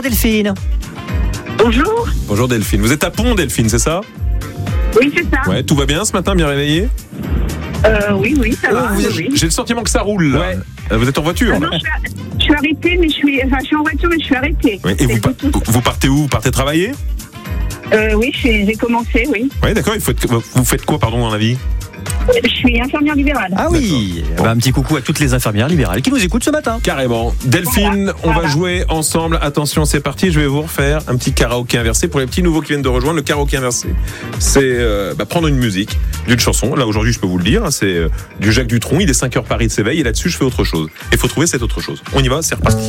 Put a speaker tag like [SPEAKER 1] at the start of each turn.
[SPEAKER 1] Bonjour Delphine.
[SPEAKER 2] Bonjour.
[SPEAKER 3] Bonjour Delphine. Vous êtes à Pont, Delphine, c'est ça?
[SPEAKER 2] Oui, c'est ça.
[SPEAKER 3] Ouais, tout va bien ce matin, bien réveillé?
[SPEAKER 2] Oui, ça va. Oui.
[SPEAKER 3] J'ai le sentiment que ça roule là.
[SPEAKER 1] Ouais.
[SPEAKER 3] Vous êtes en voiture
[SPEAKER 2] Non,
[SPEAKER 3] là?
[SPEAKER 2] je suis arrêtée, mais je suis en voiture, mais je suis arrêtée.
[SPEAKER 3] Oui. Et vous partez où? Vous partez travailler?
[SPEAKER 2] Oui, j'ai commencé, oui.
[SPEAKER 3] Oui, d'accord. Vous faites quoi, pardon, dans la vie?
[SPEAKER 2] Je suis infirmière libérale.
[SPEAKER 1] Ah oui,
[SPEAKER 3] Bon.
[SPEAKER 1] un petit coucou à toutes les infirmières libérales qui nous écoutent ce matin.
[SPEAKER 3] Carrément. Delphine, on va jouer ensemble. Attention, c'est parti. Je vais vous refaire un petit karaoké inversé pour les petits nouveaux qui viennent de rejoindre. Le karaoké inversé, c'est prendre une musique d'une chanson. Là, aujourd'hui, je peux vous le dire, c'est du Jacques Dutronc. Il est 5h, Paris de s'éveille. Et là-dessus, je fais autre chose. Il faut trouver cette autre chose. On y va, c'est reparti.